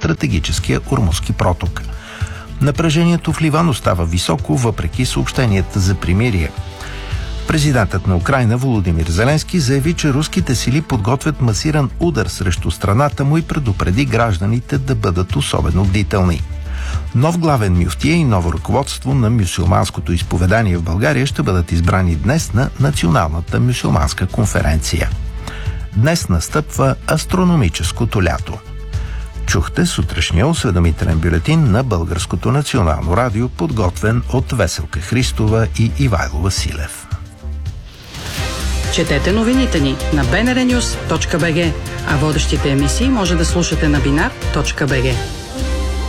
стратегическия Ормузски проток. Напрежението в Ливан остава високо, въпреки съобщенията за примирие. Президентът на Украйна Володимир Зеленски заяви, че руските сили подготвят масиран удар срещу страната му и предупреди гражданите да бъдат особено бдителни. Нов главен мюфтия и ново ръководство на мюсюлманското изповедание в България ще бъдат избрани днес на Националната мюсюлманска конференция. Днес настъпва астрономическото лято. Чухте сутрешния осведомителен бюлетин на Българското национално радио, подготвен от Веселка Христова и Ивайло Василев. Четете новините ни на bnrnews.bg, а водещите емисии може да слушате на binar.bg.